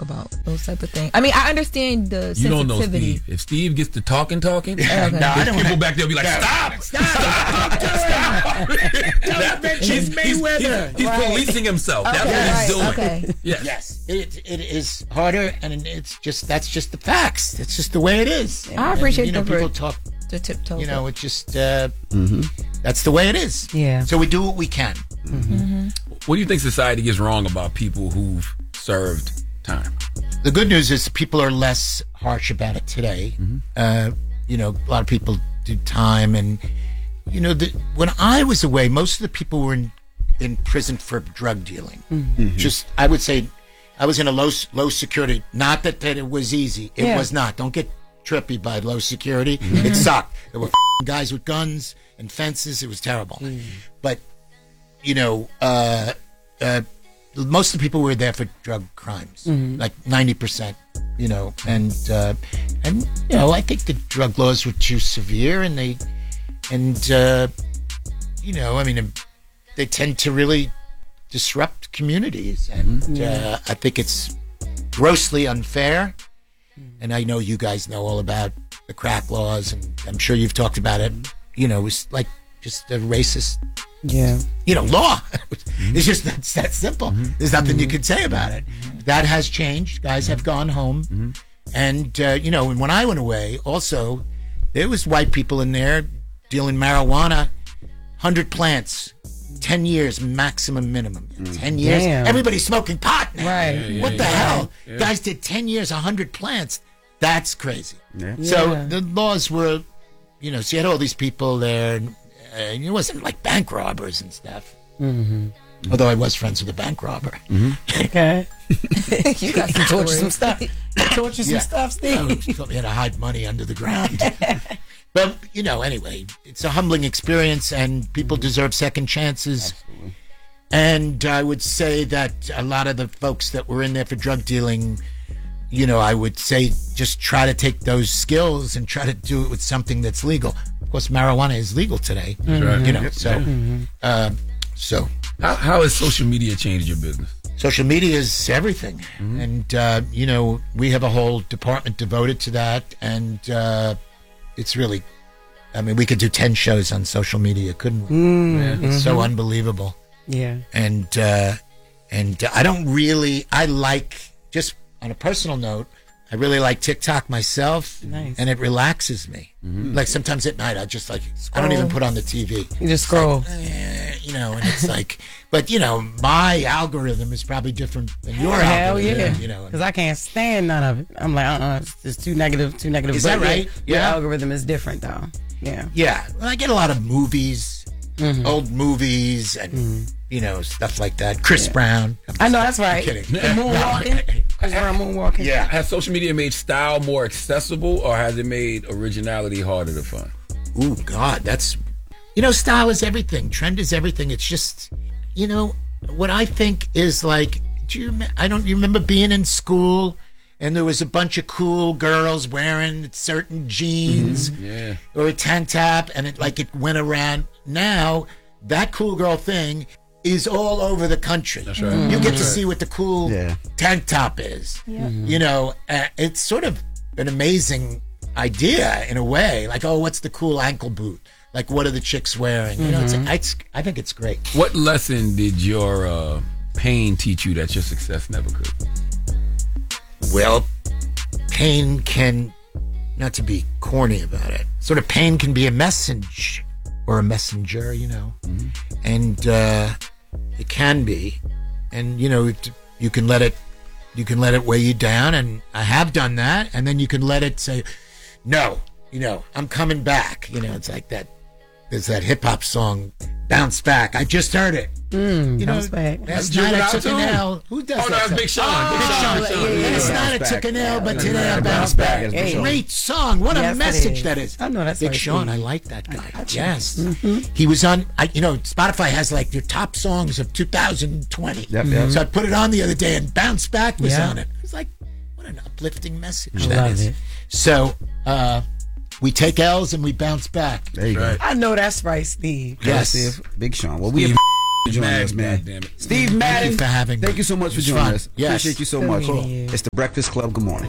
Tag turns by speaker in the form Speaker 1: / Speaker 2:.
Speaker 1: talk about those type of things. I mean, I understand the sensitivity.
Speaker 2: You don't know Steve. If Steve gets to talking,
Speaker 1: Okay.
Speaker 2: people back there will be like, stop.
Speaker 3: Don't mention Mayweather.
Speaker 2: He's policing himself. That's what he's doing.
Speaker 1: Okay.
Speaker 3: Yes. It is harder, and that's just the facts. It's just the way it is.
Speaker 1: I appreciate
Speaker 3: and, people talk.
Speaker 1: The tiptoe.
Speaker 3: It's just that's the way it is.
Speaker 1: Yeah.
Speaker 3: So we do what we can.
Speaker 2: What do you think society gets wrong about people who've served time?
Speaker 3: The good news is people are less harsh about it today. A lot of people do time, and when I was away, most of the people were in prison for drug dealing. Just, I would say, I was in a low security. Not that it was easy. It was not. Don't get trippy by low security. It sucked. There were guys with guns and fences. It was terrible. But most of the people were there for drug crimes, like 90%. I think the drug laws were too severe, and they tend to really disrupt communities, and I think it's grossly unfair. And I know you guys know all about the crack laws, and I'm sure you've talked about it. It's like just a racist, law. It's just that's that simple. There's nothing you can say about it. That has changed. Guys have gone home, and and when I went away, also there was white people in there dealing marijuana, 100 plants. 10 years maximum minimum. 10 years.
Speaker 1: Damn.
Speaker 3: Everybody's smoking pot now.
Speaker 1: Right.
Speaker 3: What the hell? Yeah. Guys did 10 years, 100 plants. That's crazy. Yeah. So the laws were, so you had all these people there, and it wasn't like bank robbers and stuff. Although I was friends with a bank robber.
Speaker 1: Okay. You got to torture some stuff. Torture some stuff, Steve.
Speaker 3: He taught me how to hide money under the ground. But, anyway, it's a humbling experience, and people deserve second chances. Absolutely. And I would say that a lot of the folks that were in there for drug dealing, I would say just try to take those skills and try to do it with something that's legal. Of course, marijuana is legal today. Right. So
Speaker 2: how has social media changed your business?
Speaker 3: Social media is everything. And, we have a whole department devoted to that, and it's really, we could do 10 shows on social media, couldn't we? It's so unbelievable.
Speaker 1: Yeah.
Speaker 3: And I like, just on a personal note, I really like TikTok myself.
Speaker 1: Nice.
Speaker 3: And it relaxes me. Like sometimes at night, I just scroll. I don't even put on the TV.
Speaker 1: You just scroll.
Speaker 3: And it's like, but my algorithm is probably different than your algorithm.
Speaker 1: Hell yeah. Because I can't stand none of it. I'm like, it's too negative.
Speaker 3: Is that right?
Speaker 1: Your algorithm is different though. Yeah.
Speaker 3: Yeah. Well, I get a lot of movies, old movies, and stuff like that. Chris Brown.
Speaker 1: I know, that's right.
Speaker 3: I'm kidding.
Speaker 1: Moonwalking. Chris Brown moonwalking.
Speaker 3: Yeah.
Speaker 2: Has social media made style more accessible, or has it made originality harder to find?
Speaker 3: Ooh, God, that's... style is everything. Trend is everything. It's just, what I think is like, you remember being in school and there was a bunch of cool girls wearing certain jeans or a tank top, and it went around. Now, that cool girl thing is all over the country.
Speaker 2: That's right.
Speaker 3: You get to see what the cool tank top is. It's sort of an amazing idea in a way. Like, oh, what's the cool ankle boot? Like, what are the chicks wearing? I think it's great.
Speaker 2: What lesson did your pain teach you that your success never could?
Speaker 3: Well, pain can, not to be corny about it, sort of pain can be a message or a messenger, and it can be, and you can let it weigh you down, and I have done that, and then you can let it say, no, I'm coming back. It's like that. There's that hip hop song, Bounce Back. I just heard it.
Speaker 1: Bounce Back.
Speaker 3: Last night I took an L. Who does that?
Speaker 2: Oh, that's Big Sean.
Speaker 3: Big Sean. Last night I took an L, but today I bounce back. Great song. What a message that is.
Speaker 1: I know that's
Speaker 3: Big Sean. I like that guy. Yes. He was on, Spotify has like your top songs of 2020. So I put it on the other day, and Bounce Back was on it. It was like, what an uplifting message that is. So, we take L's and we bounce back.
Speaker 4: There you go.
Speaker 1: I know that's right, Steve.
Speaker 3: Yes.
Speaker 4: Big Sean. Well,
Speaker 2: Steve,
Speaker 4: joining
Speaker 2: Madden,
Speaker 4: us, man.
Speaker 2: goddammit.
Speaker 4: Steve Madden,
Speaker 3: for having me.
Speaker 4: thank you so much for
Speaker 3: It's
Speaker 4: joining
Speaker 3: fun.
Speaker 4: us.
Speaker 3: Yes.
Speaker 4: Appreciate you so
Speaker 1: Good
Speaker 4: much.
Speaker 1: meeting you.
Speaker 4: It's the Breakfast Club. Good morning.